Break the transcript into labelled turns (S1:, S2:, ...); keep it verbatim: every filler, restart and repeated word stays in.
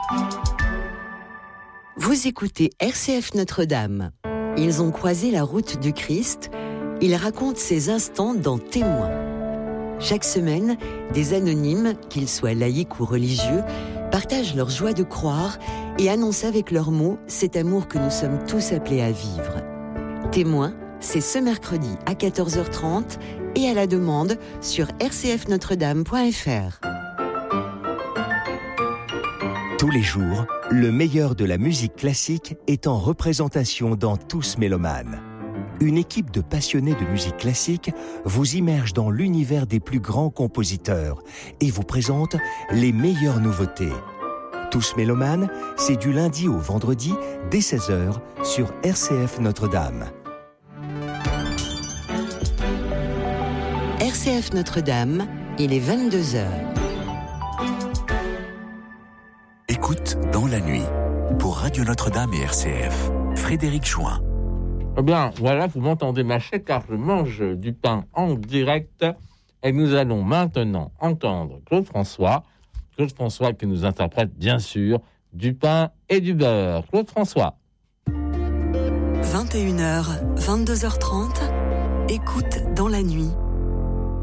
S1: Vous écoutez R C F Notre-Dame. Ils ont croisé la route du Christ. Ils racontent ces instants dans Témoins. Chaque semaine, des anonymes, qu'ils soient laïcs ou religieux, partagent leur joie de croire et annoncent avec leurs mots cet amour que nous sommes tous appelés à vivre. Témoins, c'est ce mercredi à quatorze heures trente et à la demande sur r c f notre dame point f r.
S2: Tous les jours, le meilleur de la musique classique est en représentation dans Tous Mélomanes. Une équipe de passionnés de musique classique vous immerge dans l'univers des plus grands compositeurs et vous présente les meilleures nouveautés. Tous Mélomanes, c'est du lundi au vendredi dès seize heures sur R C F Notre-Dame.
S1: R C F Notre-Dame, il est vingt-deux heures.
S3: Écoute dans la nuit, pour Radio Notre-Dame et R C F, Frédéric Chouin.
S4: Eh bien, voilà, vous m'entendez mâcher car je mange du pain en direct et nous allons maintenant entendre Claude François. Claude François qui nous interprète bien sûr du pain et du beurre. Claude François.
S1: vingt et une heures, vingt-deux heures trente, écoute dans la nuit.